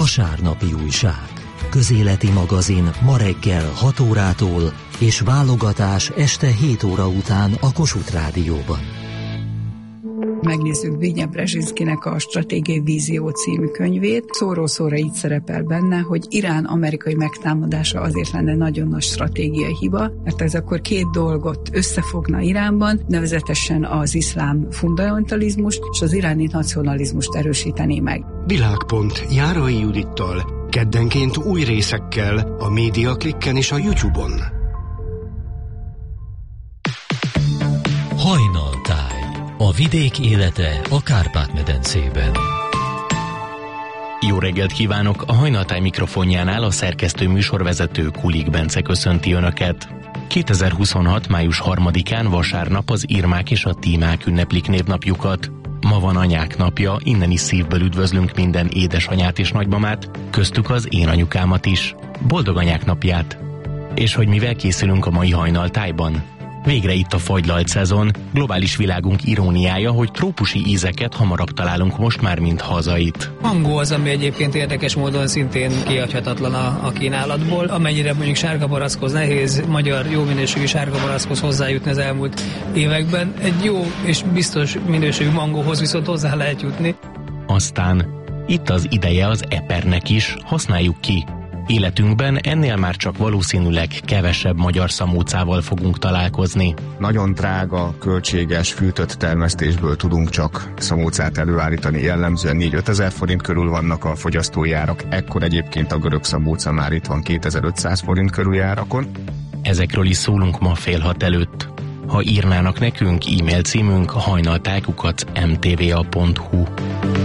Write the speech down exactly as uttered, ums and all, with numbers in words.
Vasárnapi újság. Közéleti magazin ma reggel hat órától és válogatás este hét óra után a Kossuth Rádióban. Megnézzük Zbigniew Brzezinskinek a Stratégiai Vízió című könyvét. Szóról szóra így szerepel benne, hogy Irán amerikai megtámadása azért lenne nagyon nagy stratégiai hiba, mert ez akkor két dolgot összefogna Iránban, nevezetesen az iszlám fundamentalizmust és az iráni nacionalizmust erősítené meg. Világpont Járai Judittal, keddenként új részekkel a Média Klikken és a YouTube-on. Hajnaltáj. A vidék élete a Kárpát-medencében. Jó reggelt kívánok! A Hajnaltáj mikrofonjánál a szerkesztő műsorvezető Kulik Bence köszönti Önöket. kétezer-huszonhat. május harmadikán vasárnap az Irmák és a Tímák ünneplik névnapjukat. Ma van anyák napja, innen is szívből üdvözlünk minden édesanyát és nagymamát, köztük az én anyukámat is. Boldog anyák napját! És hogy mivel készülünk a mai Hajnaltájban? Végre itt a fagylalt szezon, globális világunk iróniája, hogy trópusi ízeket hamarabb találunk most már, mint hazait. Mango az, ami egyébként érdekes módon szintén kihagyhatatlan a, a kínálatból. Amennyire mondjuk sárgabarackhoz nehéz magyar jó minőségű sárgabarackhoz hozzájutni az elmúlt években, egy jó és biztos minőségű mangóhoz viszont hozzá lehet jutni. Aztán itt az ideje az epernek is, használjuk ki. Életünkben ennél már csak valószínűleg kevesebb magyar szamócával fogunk találkozni. Nagyon drága, költséges, fűtött termesztésből tudunk csak szamócát előállítani, jellemzően négy-ötezer forint körül vannak a fogyasztói árak, ekkor egyébként a görög szamóca már itt van kétezer-ötszáz forint körüli árakon. Ezekről is szólunk ma fél hat előtt. Ha írnának nekünk, e-mail címünk hajnaltáj kukac em té vé á pont hu.